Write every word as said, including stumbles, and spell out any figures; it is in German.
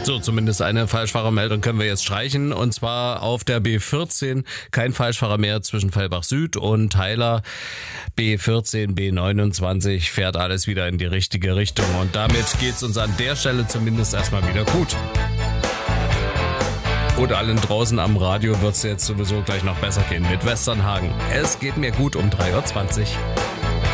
So, zumindest eine Falschfahrermeldung können wir jetzt streichen. Und zwar auf der B vierzehn. Kein Falschfahrer mehr zwischen Fellbach Süd und Heiler. B vierzehn, B neunundzwanzig fährt alles wieder in die richtige Richtung. Und damit geht's uns an der Stelle zumindest erstmal wieder gut. Und allen draußen am Radio wird's jetzt sowieso gleich noch besser gehen mit Westernhagen. Es geht mir gut um drei Uhr zwanzig.